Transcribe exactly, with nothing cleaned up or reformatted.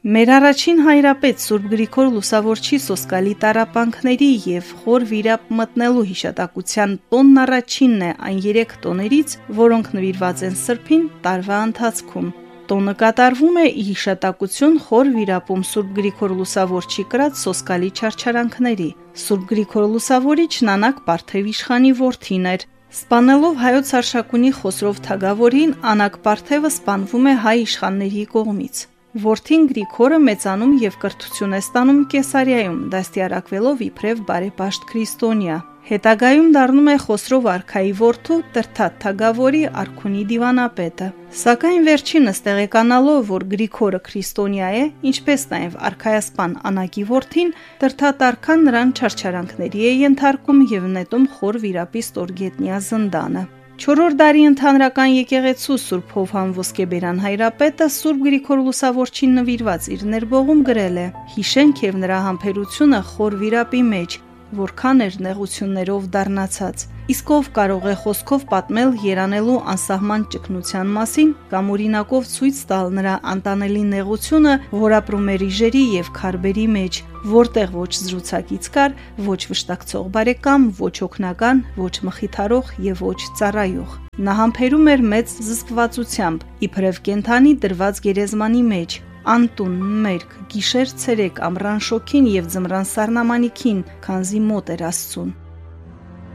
Մեր առաջին հայրապետ Սուրբ Գրիգոր Լուսավորչի սոսկալի տառապանքների և խոր վիրապ մտնելու հիշատակության տոնն առաջինն է այն երեք տոներից, որոնք նվիրված են Սրբին տարվա ընթացքում։ Տոնը կատարվում է ի հիշատակություն խոր վիրապում Սուրբ Գրիգոր Լուսավորչի կրած սոսկալի չարչարանքների։ Սուրբ Գրիգոր Լուսավորիչն Անակ Պարթև իշխանի որդին էր։ Սպանելով հայոց հռչակունի Խոսրով թագավորին, Անակ Պարթևը սպանվում է հայ իշխանների կողմից։ Որդին Գրիգորը մեծանում և կրթություն է ստանում Կեսարիայում, դաստիարակվելով իբրև բարեպաշտ քրիստոնյա։ Հետագայում դառնում է Խոսրով արքայի որդու Տրդատ թագավորի արքունի դիվանապետը։ Սակայն վերջինս տեղեկանալով, որ Գրիգորը քրիստոնյա է, ինչպես նաև արքայասպան Անակի որդին, Տրդատ արքան նրան չարչարանքների է ենթարկում և նետում խոր վիրապի ստորգետնյա զնդանը։ Չորրորդ դարի ընդհանրական եկեղեցու Սուրբ Հովհան Ոսկեբերան հայրապետը Սուրբ Գրիգոր Լուսավորչին նվիրված իր ներբողում գրել է. «Հիշենք և նրա համբերությունը խոր վիրապի մեջ, որքան էր նեղություններով դառնացած։ Իսկ ով կարող է խոսքով պատմել երանելու անսահման ճգնության մասին կամ օրինակով ցույց տալ նրա անտանելի նեղությունը, որ ապրում էր իժերի և քարբերի մեջ, որտեղ ոչ զրուցակից կար, ոչ վշտակցող բարեկամ, ոչ օգնական, ոչ մխիթարող և ոչ ծառայող։ Նա համբերում էր մեծ զսպվածությամբ, իբրև կենդանի դրված գերեզմանի մեջ, անտուն, մերկ, գիշեր ցերեկ, ամռան շոգին և ձմռան սառնամանիքին, քանզի մոտ էր Աստծուն։